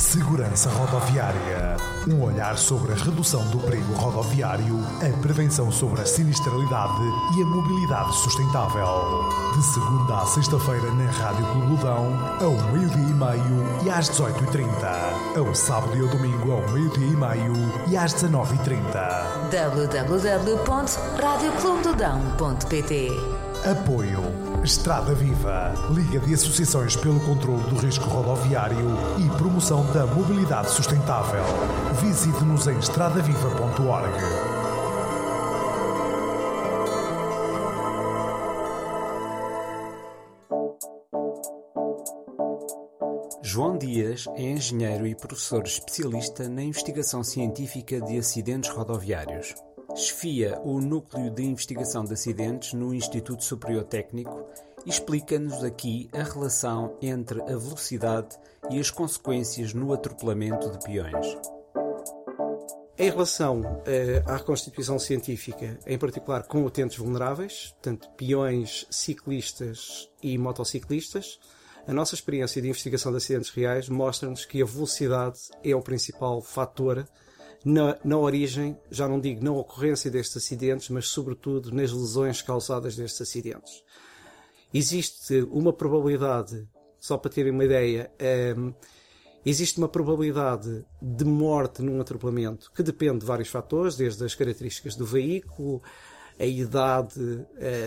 Segurança Rodoviária. Um olhar sobre a redução do perigo rodoviário, a prevenção sobre a sinistralidade e a mobilidade sustentável. De segunda à sexta-feira na Rádio Clubedão, ao 12h30 e às 18h30. Ao sábado e ao domingo ao 12h30 e às 19h30. www.radioclubedão.pt. Apoio Estrada Viva, Liga de Associações pelo Controlo do Risco Rodoviário e Promoção da Mobilidade Sustentável. Visite-nos em estradaviva.org. João Dias é engenheiro e professor especialista na investigação científica de acidentes rodoviários. Chefia o Núcleo de Investigação de Acidentes no Instituto Superior Técnico e explica-nos aqui a relação entre a velocidade e as consequências no atropelamento de peões. Em relação à reconstituição científica, em particular com utentes vulneráveis, portanto peões, ciclistas e motociclistas, a nossa experiência de investigação de acidentes reais mostra-nos que a velocidade é o principal fator na origem, já não digo na ocorrência destes acidentes, mas sobretudo nas lesões causadas destes acidentes. Existe uma probabilidade, só para terem uma ideia, existe uma probabilidade de morte num atropelamento que depende de vários fatores, desde as características do veículo, a idade,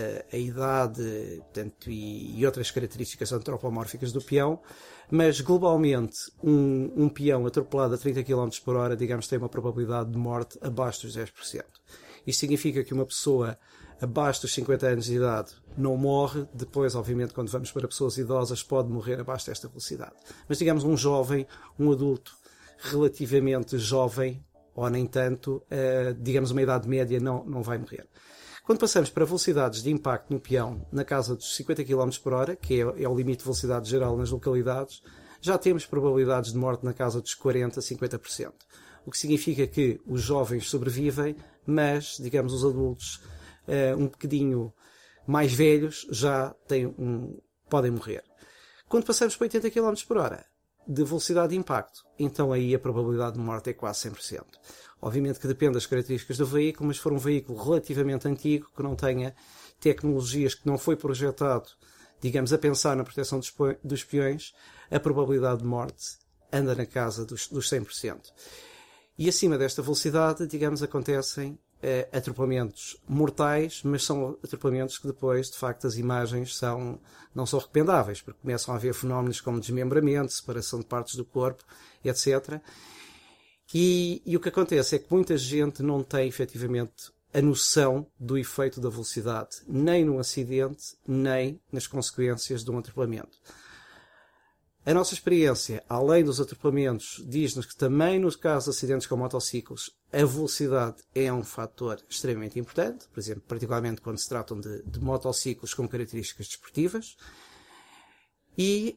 portanto, e outras características antropomórficas do peão, mas globalmente um peão atropelado a 30 km por hora, digamos, tem uma probabilidade de morte abaixo dos 10%. Isto significa que uma pessoa abaixo dos 50 anos de idade não morre, depois, obviamente, quando vamos para pessoas idosas, pode morrer abaixo desta velocidade. Mas, digamos, um jovem, um adulto relativamente jovem, ou nem tanto, digamos, uma idade média, não vai morrer. Quando passamos para velocidades de impacto no peão na casa dos 50 km por hora, que é o limite de velocidade geral nas localidades, já temos probabilidades de morte na casa dos 40% a 50%. O que significa que os jovens sobrevivem, mas, digamos, os adultos um bocadinho mais velhos já podem morrer. Quando passamos para 80 km por hora de velocidade de impacto, então aí a probabilidade de morte é quase 100%. Obviamente que depende das características do veículo, mas se for um veículo relativamente antigo, que não tenha tecnologias, que não foi projetado, digamos, a pensar na proteção dos peões, a probabilidade de morte anda na casa dos 100%. E acima desta velocidade, digamos, acontecem atropelamentos mortais, mas são atropelamentos que depois, de facto, as imagens não são recomendáveis, porque começam a haver fenómenos como desmembramento, separação de partes do corpo, etc. E o que acontece é que muita gente não tem, efetivamente, a noção do efeito da velocidade, nem no acidente, nem nas consequências de um atropelamento. A nossa experiência, além dos atropelamentos, diz-nos que também no caso de acidentes com motociclos, a velocidade é um fator extremamente importante, por exemplo, particularmente quando se tratam de motociclos com características desportivas. E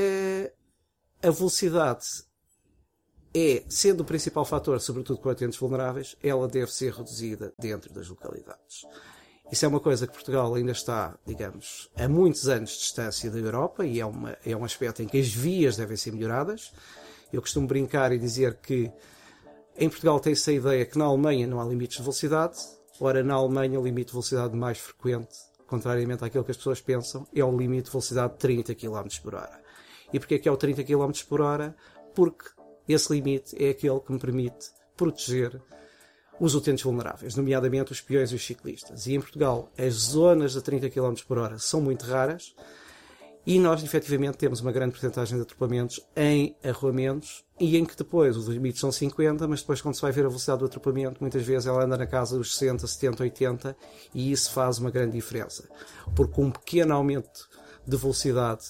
a velocidade sendo o principal fator, sobretudo com atentes vulneráveis, ela deve ser reduzida dentro das localidades. Isso é uma coisa que Portugal ainda está, digamos, a muitos anos de distância da Europa e é um aspecto em que as vias devem ser melhoradas. Eu costumo brincar e dizer que em Portugal tem-se a ideia que na Alemanha não há limites de velocidade. Ora, na Alemanha o limite de velocidade mais frequente, contrariamente àquilo que as pessoas pensam, é o limite de velocidade de 30 km por hora. E porquê é que é o 30 km por hora? Porque esse limite é aquele que me permite proteger os utentes vulneráveis, nomeadamente os peões e os ciclistas. E em Portugal as zonas de 30 km por hora são muito raras e nós efetivamente temos uma grande porcentagem de atropelamentos em arruamentos e em que depois os limites são 50, mas depois quando se vai ver a velocidade do atropelamento, muitas vezes ela anda na casa dos 60, 70, 80 e isso faz uma grande diferença. Porque um pequeno aumento de velocidade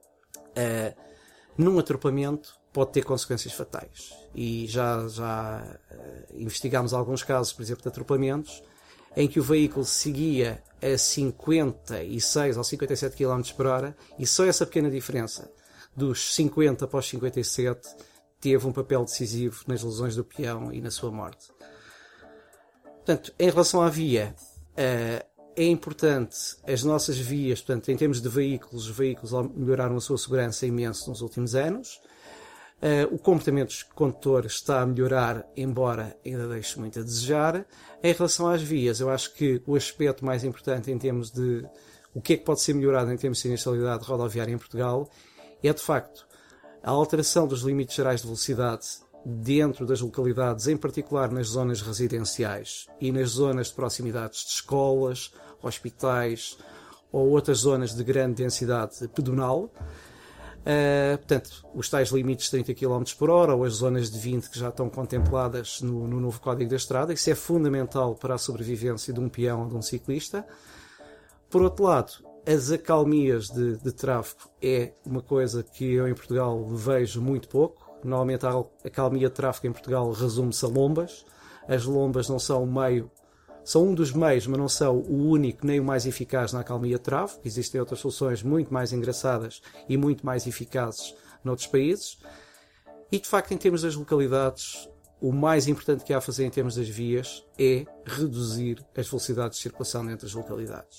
num atropelamento pode ter consequências fatais. E já investigámos alguns casos, por exemplo, de atropelamentos, em que o veículo seguia a 56 ou 57 km por hora e só essa pequena diferença dos 50 para os 57 teve um papel decisivo nas lesões do peão e na sua morte. Portanto, em relação à via, é importante as nossas vias, portanto, em termos de veículos, os veículos melhoraram a sua segurança imenso nos últimos anos. O comportamento dos condutores está a melhorar, embora ainda deixe muito a desejar. Em relação às vias, eu acho que o aspecto mais importante em termos de o que é que pode ser melhorado em termos de sinistralidade rodoviária em Portugal é, de facto, a alteração dos limites gerais de velocidade dentro das localidades, em particular nas zonas residenciais e nas zonas de proximidades de escolas, hospitais ou outras zonas de grande densidade pedonal. Portanto, os tais limites de 30 km por hora ou as zonas de 20 que já estão contempladas no novo Código da Estrada, isso é fundamental para a sobrevivência de um peão ou de um ciclista. Por outro lado, as acalmias de tráfego é uma coisa que eu em Portugal vejo muito pouco. Normalmente a acalmia de tráfego em Portugal resume-se a lombas. As lombas não são um meio, são um dos meios, mas não são o único nem o mais eficaz na acalmia de tráfego. Existem outras soluções muito mais engraçadas e muito mais eficazes noutros países. E, de facto, em termos das localidades, o mais importante que há a fazer em termos das vias é reduzir as velocidades de circulação dentro das localidades.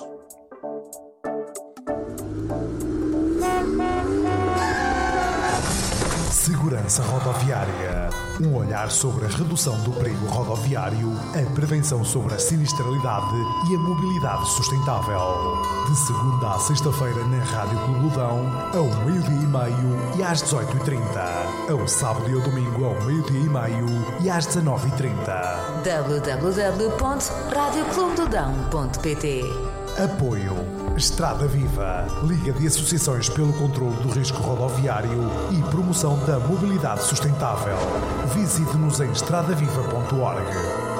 Segurança Rodoviária. Um olhar sobre a redução do perigo rodoviário, a prevenção sobre a sinistralidade e a mobilidade sustentável. De segunda à sexta-feira na Rádio Clube-Ludão, ao 12h30 e às 18h30. Ao sábado e ao domingo, ao 12h30 e às 19h30. www.radioclubedodão.pt. Apoio Estrada Viva, Liga de Associações pelo Controlo do Risco Rodoviário e Promoção da Mobilidade Sustentável. Visite-nos em estradaviva.org.